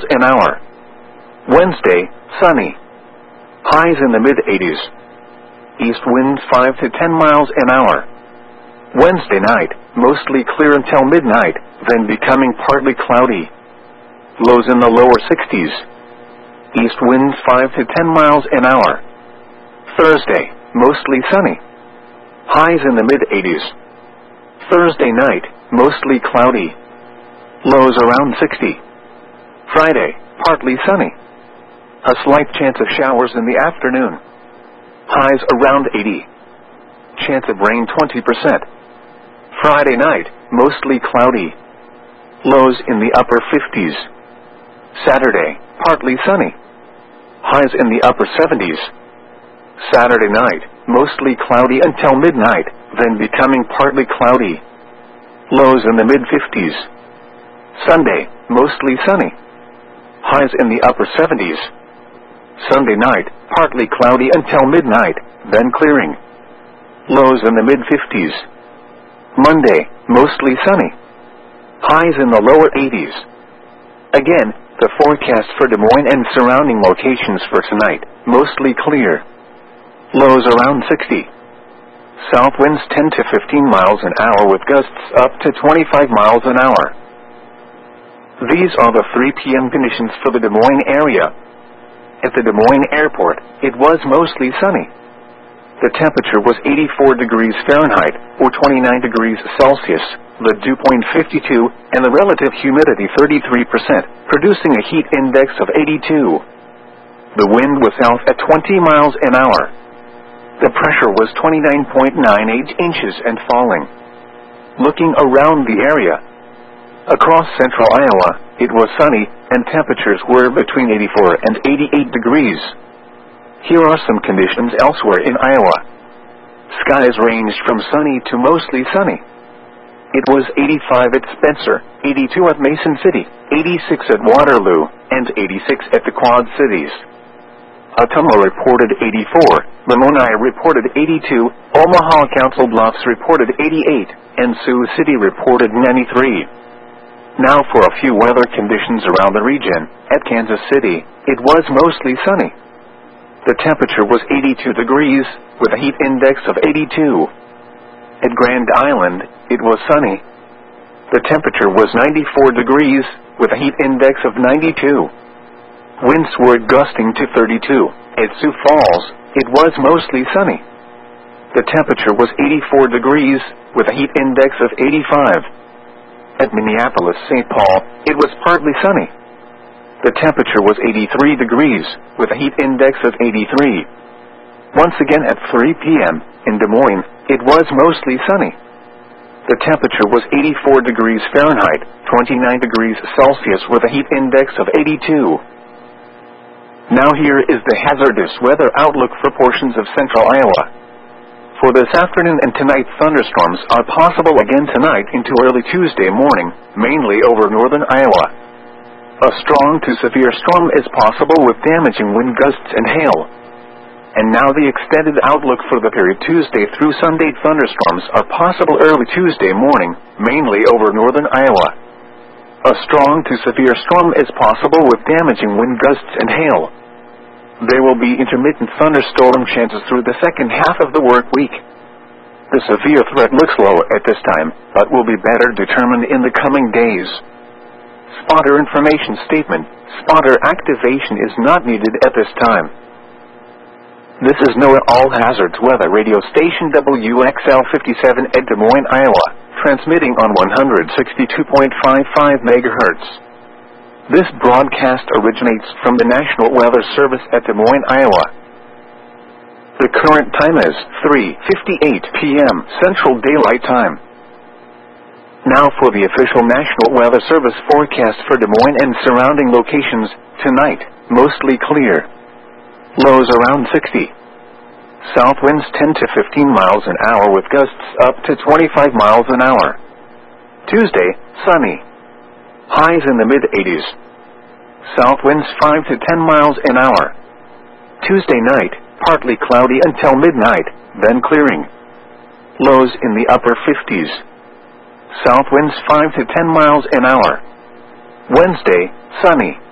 an hour. Wednesday, sunny. Highs in the mid-80s. East winds 5 to 10 miles an hour. Wednesday night, mostly clear until midnight, then becoming partly cloudy. Lows in the lower 60s. East winds 5 to 10 miles an hour. Thursday, mostly sunny. Highs in the mid-80s. Thursday night, mostly cloudy. Lows around 60. Friday, partly sunny. A slight chance of showers in the afternoon. Highs around 80. Chance of rain 20%. Friday night, mostly cloudy. Lows in the upper 50s. Saturday, partly sunny. Highs in the upper 70s. Saturday night, mostly cloudy until midnight, then becoming partly cloudy. Lows in the mid-50s. Sunday, mostly sunny. Highs in the upper 70s. Sunday night, partly cloudy until midnight, then clearing. Lows in the mid-50s. Monday, mostly sunny. Highs in the lower 80s. Again, the forecast for Des Moines and surrounding locations for tonight, mostly clear. Lows around 60. South winds 10 to 15 miles an hour with gusts up to 25 miles an hour. These are the 3 p.m. conditions for the Des Moines area. At the Des Moines airport, it was mostly sunny. The temperature was 84 degrees Fahrenheit, or 29 degrees Celsius, the dew point 52, and the relative humidity 33%, producing a heat index of 82. The wind was south at 20 miles an hour. The pressure was 29.98 inches and falling. Looking around the area, across central Iowa, it was sunny, and temperatures were between 84 and 88 degrees. Here are some conditions elsewhere in Iowa. Skies ranged from sunny to mostly sunny. It was 85 at Spencer, 82 at Mason City, 86 at Waterloo, and 86 at the Quad Cities. Ottumwa reported 84, Lamoni reported 82, Omaha Council Bluffs reported 88, and Sioux City reported 93. Now for a few weather conditions around the region. At Kansas City, it was mostly sunny. The temperature was 82 degrees, with a heat index of 82. At Grand Island, it was sunny. The temperature was 94 degrees, with a heat index of 92. Winds were gusting to 32. At Sioux Falls, it was mostly sunny. The temperature was 84 degrees, with a heat index of 85. At Minneapolis-St. Paul, it was partly sunny. The temperature was 83 degrees, with a heat index of 83. Once again at 3 p.m., in Des Moines, it was mostly sunny. The temperature was 84 degrees Fahrenheit, 29 degrees Celsius, with a heat index of 82. Now here is the hazardous weather outlook for portions of central Iowa. For this afternoon and tonight, thunderstorms are possible again tonight into early Tuesday morning, mainly over northern Iowa. A strong to severe storm is possible with damaging wind gusts and hail. And now the extended outlook for the period Tuesday through Sunday. Thunderstorms are possible early Tuesday morning, mainly over northern Iowa. A strong to severe storm is possible with damaging wind gusts and hail. There will be intermittent thunderstorm chances through the second half of the work week. The severe threat looks low at this time, but will be better determined in the coming days. Spotter information statement. Spotter activation is not needed at this time. This is NOAA All Hazards Weather Radio Station WXL 57 at Des Moines, Iowa, transmitting on 162.55 MHz. This broadcast originates from the National Weather Service at Des Moines, Iowa. The current time is 3:58 p.m. Central Daylight Time. Now for the official National Weather Service forecast for Des Moines and surrounding locations. Tonight, mostly clear. Lows around 60. South winds 10 to 15 miles an hour with gusts up to 25 miles an hour. Tuesday, sunny. Highs in the mid-80s. South winds 5 to 10 miles an hour. Tuesday night, partly cloudy until midnight, then clearing. Lows in the upper 50s. South winds 5 to 10 miles an hour. Wednesday, sunny.